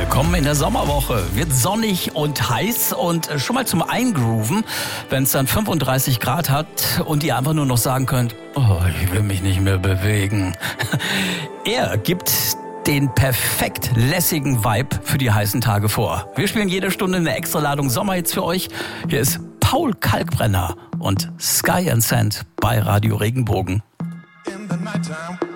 Willkommen in der Sommerwoche. Wird sonnig und heiß und schon mal zum Eingrooven, wenn es dann 35 Grad hat und ihr einfach nur noch sagen könnt, oh, ich will mich nicht mehr bewegen. Er gibt den perfekt lässigen Vibe für die heißen Tage vor. Wir spielen jede Stunde eine Extraladung Sommerhits für euch. Hier ist Paul Kalkbrenner und Sky and Sand bei Radio Regenbogen. In the nighttime.